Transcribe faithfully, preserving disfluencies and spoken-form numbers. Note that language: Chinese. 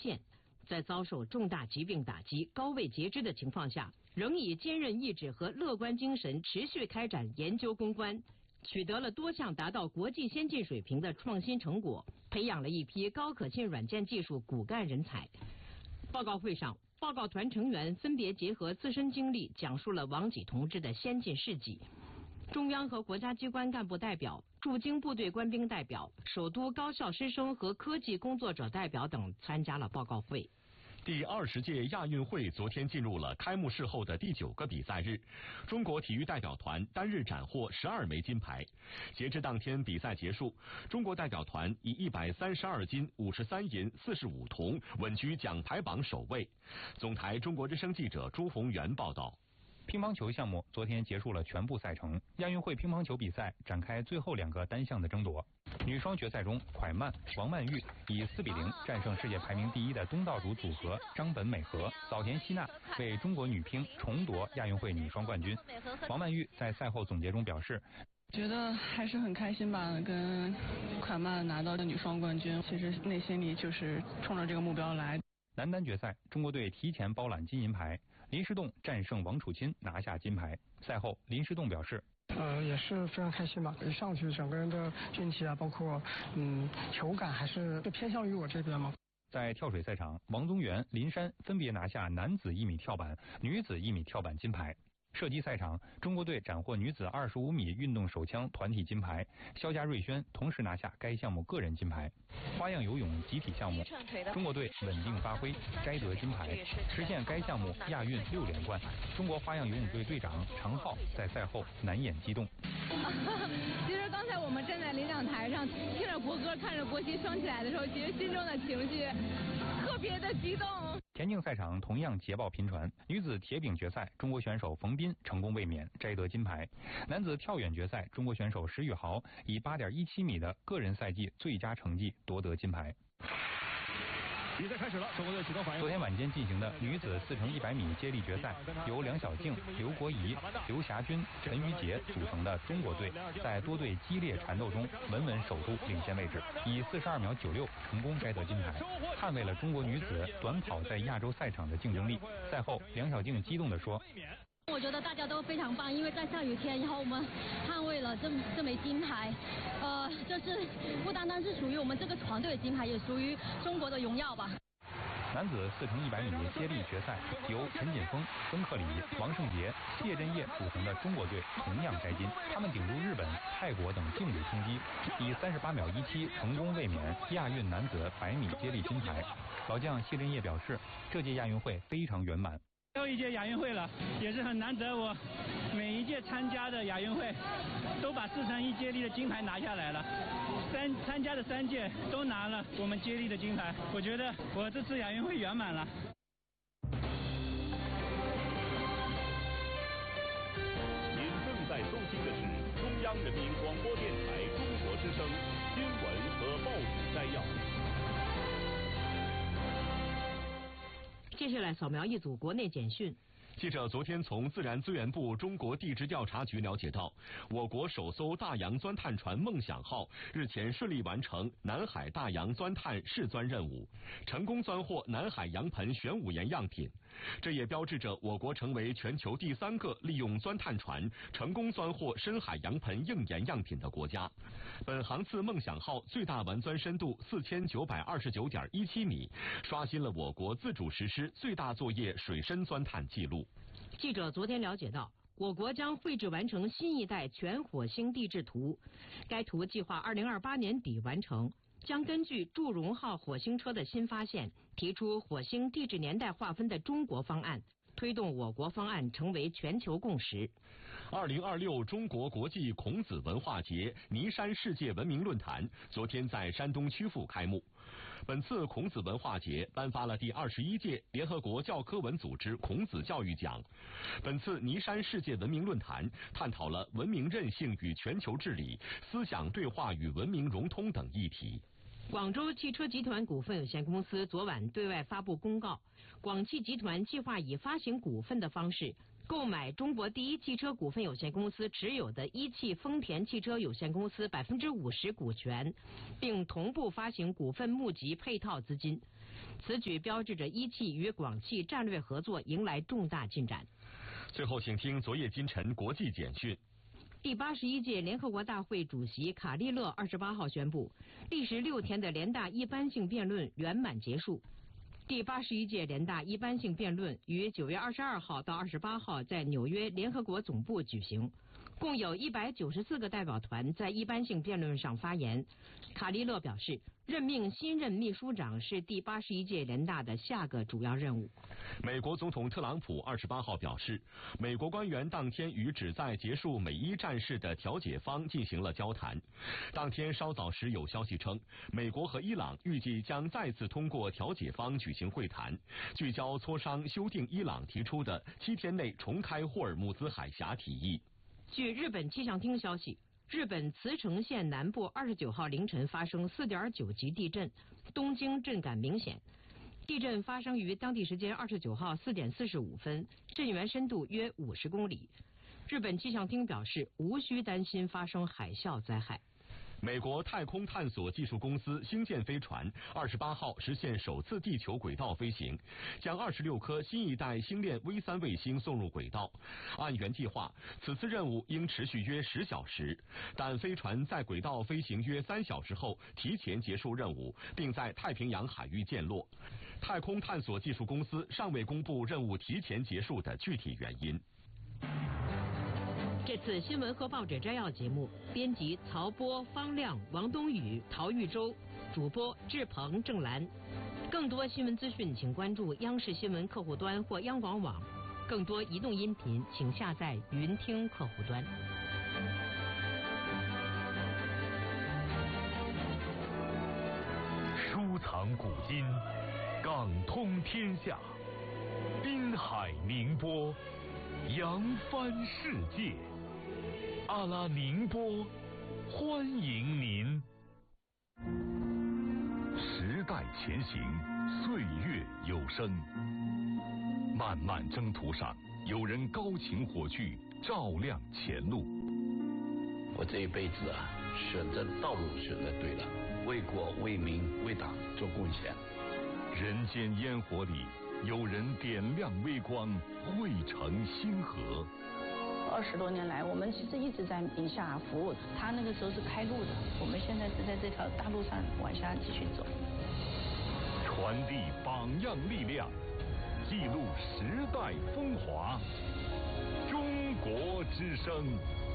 线，在遭受重大疾病打击、高位截肢的情况下，仍以坚韧意志和乐观精神持续开展研究攻关，取得了多项达到国际先进水平的创新成果，培养了一批高可信软件技术骨干人才。报告会上，报告团成员分别结合自身经历，讲述了王济同志的先进事迹。中央和国家机关干部代表、驻京部队官兵代表、首都高校师生和科技工作者代表等参加了报告会。 第二十届亚运会昨天进入了开幕式后的第九个比赛日，中国体育代表团单日斩获十二枚金牌。截至当天比赛结束，中国代表团以一百三十二金、五十三银、四十五铜稳居奖牌榜首位。总台中国之声记者朱宏元报道。 乒乓球项目昨天结束了全部赛程，亚运会乒乓球比赛展开最后两个单项的争夺。女双决赛中，蒯曼、王曼玉以四比零战胜世界排名第一的东道主组合张本美和、早田希娜，为中国女乒重夺亚运会女双冠军。王曼玉在赛后总结中表示， 觉得还是很开心吧，跟蒯曼拿到的女双冠军，其实内心里就是冲着这个目标来。 男单决赛，中国队提前包揽金银牌，林诗栋战胜王楚钦拿下金牌。赛后，林诗栋表示， 呃，也是非常开心吧。一上去整个人的运气啊，包括嗯球感，还是偏向于我这边嘛。 在跳水赛场，王宗源、林珊分别拿下男子一米跳板、女子一米跳板金牌。射击赛场，中国队斩获女子二十五米运动手枪团体金牌，肖家瑞轩同时拿下该项目个人金牌。花样游泳集体项目，中国队稳定发挥，摘得金牌，实现该项目亚运六连冠。中国花样游泳队队长常浩在赛后难掩激动。 其实刚才我们站在领奖台上，听着国歌，看着国旗升起来的时候，其实心中的情绪特别的激动。 田径赛场同样捷报频传，女子铁饼决赛，中国选手冯彬成功卫冕，摘得金牌。男子跳远决赛，中国选手石宇豪以八点一七米的个人赛季最佳成绩夺得金牌。 比赛开始了，中国队启动反应。 昨天晚间进行的女子四乘一百米接力决赛，由梁晓静、刘国怡、刘霞君、陈瑜杰组成的中国队，在多队激烈缠斗中稳稳守住领先位置，以四十二秒九六成功摘得金牌，捍卫了中国女子短跑在亚洲赛场的竞争力。赛后，梁晓静激动地说：“ 我觉得大家都非常棒，因为在下雨天，然后我们捍卫了这这枚金牌，呃，这是不单单是属于我们这个团队的金牌，也属于中国的荣耀吧。” 男子四乘一百米接力决赛，由陈锦锋、温克里、王胜杰、谢震业组成的中国队同样摘金，他们顶住日本、泰国等劲旅冲击，以三十八秒一七成功卫冕亚运男子百米接力金牌。老将谢震业表示，这届亚运会非常圆满。 最后一届亚运会了，也是很难得，我每一届参加的亚运会都把四乘一接力的金牌拿下来了，三参加的三届都拿了我们接力的金牌，我觉得我这次亚运会圆满了。 您正在收听的是中央人民广播电台中国之声新闻和报纸摘要。 接下来扫描一组国内简讯。 记者昨天从自然资源部中国地质调查局了解到，我国首艘大洋钻探船梦想号日前顺利完成南海大洋钻探试钻任务，成功钻获南海洋盆玄武岩样品。这也标志着我国成为全球第三个利用钻探船成功钻获深海洋盆硬岩样品的国家。本航次梦想号最大完钻深度四千九百二十九点一七米，刷新了我国自主实施最大作业水深钻探记录。 记者昨天了解到，我国将绘制完成新一代全火星地质图，该图计划二零二八年底完成，将根据祝融号火星车的新发现，提出火星地质年代划分的中国方案，推动我国方案成为全球共识。 二零二六中国国际孔子文化节尼山世界文明论坛昨天在山东曲阜开幕。本次孔子文化节颁发了第二十一届联合国教科文组织孔子教育奖。本次尼山世界文明论坛探讨了文明韧性与全球治理、思想对话与文明融通等议题。 广州汽车集团股份有限公司昨晚对外发布公告，广汽集团计划以发行股份的方式购买中国第一汽车股份有限公司持有的一汽丰田汽车有限公司百分之五十股权，并同步发行股份募集配套资金。 此举标志着一汽与广汽战略合作迎来重大进展。 最后，请听昨夜今晨国际简讯。 第八十一届联合国大会主席卡利勒二十八号宣布，历时六天的联大一般性辩论圆满结束。第八十一届联大一般性辩论于九月二十二号到二十八号在纽约联合国总部举行，共有一百九十四个代表团在一般性辩论上发言。卡利勒表示，任命新任秘书长是第八十一届联大的下个主要任务。 美国总统特朗普二十八号表示，美国官员当天与旨在结束美伊战事的调解方进行了交谈。当天稍早时有消息称，美国和伊朗预计将再次通过调解方举行会谈，聚焦磋商修订伊朗提出的七天内重开霍尔木兹海峡提议。 据日本气象厅消息，日本茨城县南部二十九号凌晨发生四点九级地震，东京震感明显。地震发生于当地时间二十九号四点四十五分，震源深度约五十公里。日本气象厅表示，无需担心发生海啸灾害。 美国太空探索技术公司星舰飞船二十八号实现首次地球轨道飞行，将二十六颗新一代星链 V 三卫星送入轨道。按原计划，此次任务应持续约十小时，但飞船在轨道飞行约三小时后提前结束任务，并在太平洋海域降落。太空探索技术公司尚未公布任务提前结束的具体原因。 这次新闻和报纸摘要节目，编辑曹波、方亮、王东宇、陶玉洲，主播志鹏、郑兰。更多新闻资讯，请关注央视新闻客户端或央广网。更多移动音频，请下载云听客户端。 收藏古今，港通天下，滨海宁波，扬帆世界。阿拉宁波，欢迎您。时代前行，岁月有声。漫漫征途上，有人高擎火炬，照亮前路。 我这一辈子啊，选择道路选择对了，为国为民为党做贡献。 人间烟火里，有人点亮微光，汇成星河。 二十多年来，我们其实一直在宁夏服务。他那个时候是开路的，我们现在是在这条大路上往下继续走。 传递榜样力量，记录时代风华。中国之声。